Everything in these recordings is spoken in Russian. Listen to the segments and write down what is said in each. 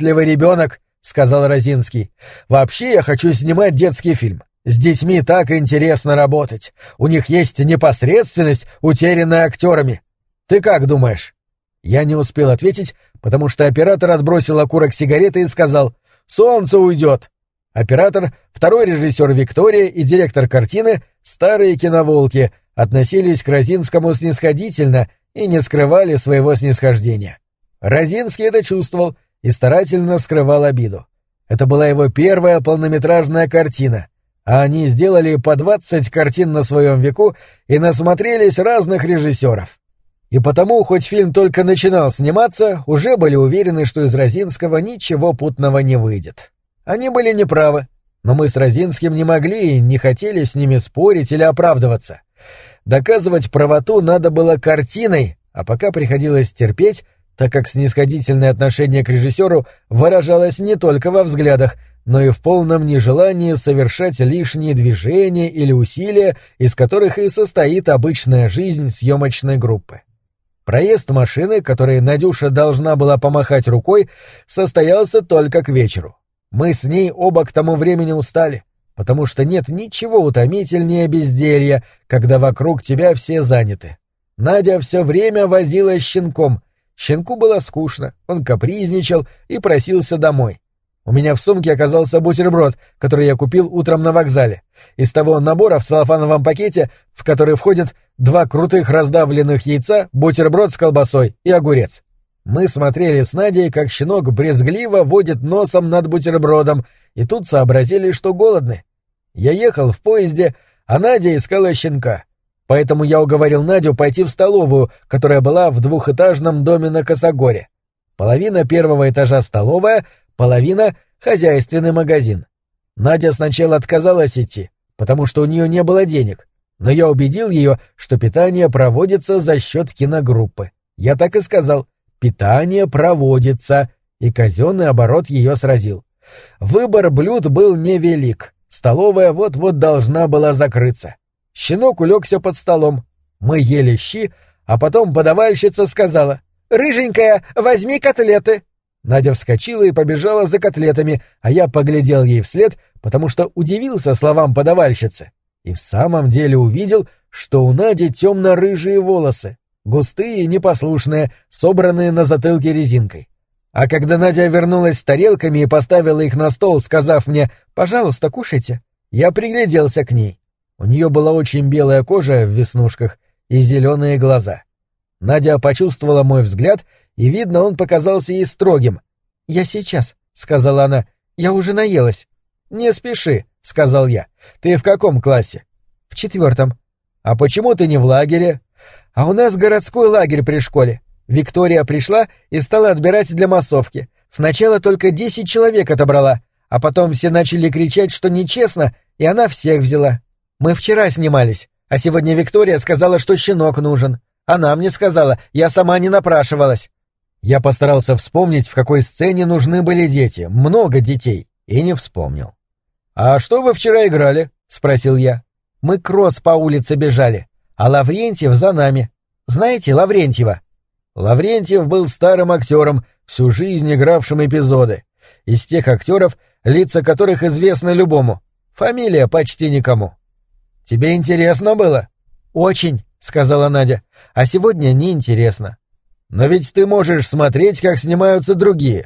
талантливый ребенок», — сказал Розинский. «Вообще я хочу снимать детский фильм. С детьми так интересно работать. У них есть непосредственность, утерянная актерами. Ты как думаешь?» Я не успел ответить, потому что оператор отбросил окурок сигареты и сказал: «Солнце уйдет». Оператор, второй режиссер Виктория и директор картины, старые киноволки, относились к Розинскому снисходительно и не скрывали своего снисхождения. Розинский это чувствовал и старательно скрывал обиду. Это была его первая полнометражная картина, а они сделали по 20 картин на своем веку и насмотрелись разных режиссеров. И потому, хоть фильм только начинал сниматься, уже были уверены, что из Розинского ничего путного не выйдет. Они были неправы, но мы с Розинским не могли и не хотели с ними спорить или оправдываться. Доказывать правоту надо было картиной, а пока приходилось терпеть, так как снисходительное отношение к режиссеру выражалось не только во взглядах, но и в полном нежелании совершать лишние движения или усилия, из которых и состоит обычная жизнь съемочной группы. Проезд машины, которой Надюша должна была помахать рукой, состоялся только к вечеру. Мы с ней оба к тому времени устали, потому что нет ничего утомительнее безделья, когда вокруг тебя все заняты. Надя все время возилась с щенком. Щенку было скучно, он капризничал и просился домой. У меня в сумке оказался бутерброд, который я купил утром на вокзале. Из того набора в целлофановом пакете, в который входят 2 крутых раздавленных яйца, бутерброд с колбасой и огурец. Мы смотрели с Надей, как щенок брезгливо водит носом над бутербродом, и тут сообразили, что голодны. Я ехал в поезде, а Надя искала щенка. Поэтому я уговорил Надю пойти в столовую, которая была в 2-этажном доме на Косогоре. Половина 1-го этажа столовая, половина — хозяйственный магазин. Надя сначала отказалась идти, потому что у нее не было денег, но я убедил ее, что питание проводится за счет киногруппы. Я так и сказал: «Питание проводится», и казенный оборот ее сразил. Выбор блюд был невелик, столовая вот-вот должна была закрыться. Щенок улегся под столом. Мы ели щи, а потом подавальщица сказала: «Рыженькая, возьми котлеты». Надя вскочила и побежала за котлетами, а я поглядел ей вслед, потому что удивился словам подавальщицы. И в самом деле увидел, что у Нади темно-рыжие волосы, густые и непослушные, собранные на затылке резинкой. А когда Надя вернулась с тарелками и поставила их на стол, сказав мне: «Пожалуйста, кушайте», я пригляделся к ней. У нее была очень белая кожа в веснушках и зеленые глаза. Надя почувствовала мой взгляд, и, видно, он показался ей строгим. «Я сейчас», — сказала она, — «я уже наелась». «Не спеши», — сказал я. «Ты в каком классе?» «В 4-м». «А почему ты не в лагере?» «А у нас городской лагерь при школе. Виктория пришла и стала отбирать для массовки. Сначала только 10 человек отобрала, а потом все начали кричать, что нечестно, и она всех взяла. Мы вчера снимались, а сегодня Виктория сказала, что щенок нужен. Она мне сказала, я сама не напрашивалась». Я постарался вспомнить, в какой сцене нужны были дети, много детей, и не вспомнил. «А что вы вчера играли?» — спросил я. «Мы кросс по улице бежали, а Лаврентьев за нами. Знаете Лаврентьева?» Лаврентьев был старым актером, всю жизнь игравшим эпизоды. Из тех актеров, лица которых известны любому. Фамилия почти никому. «Тебе интересно было?» «Очень», — сказала Надя. «А сегодня неинтересно». «Но ведь ты можешь смотреть, как снимаются другие.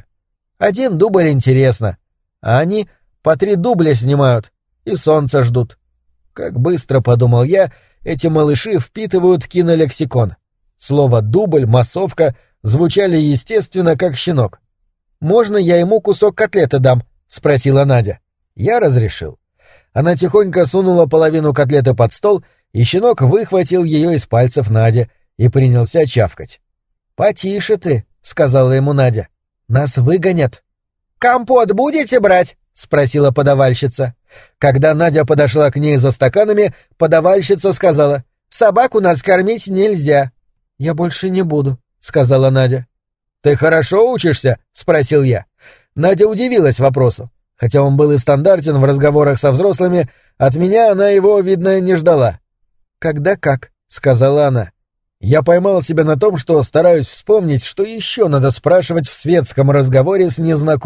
1 дубль интересно, а они по 3 дубля снимают и солнца ждут». Как быстро, подумал я, эти малыши впитывают кинолексикон. Слово «дубль», «массовка» звучали естественно, как щенок. «Можно я ему кусок котлеты дам?» — спросила Надя. Я разрешил. Она тихонько сунула половину котлеты под стол, и щенок выхватил ее из пальцев Нади и принялся чавкать. «Потише ты», — сказала ему Надя. «Нас выгонят». «Компот будете брать?» — спросила подавальщица. Когда Надя подошла к ней за стаканами, подавальщица сказала: «Собаку нас кормить нельзя». «Я больше не буду», — сказала Надя. «Ты хорошо учишься?» — спросил я. Надя удивилась вопросу. Хотя он был и стандартен в разговорах со взрослыми, от меня она его, видно, не ждала. «Когда как», — сказала она. Я поймал себя на том, что стараюсь вспомнить, что еще надо спрашивать в светском разговоре с незнакомым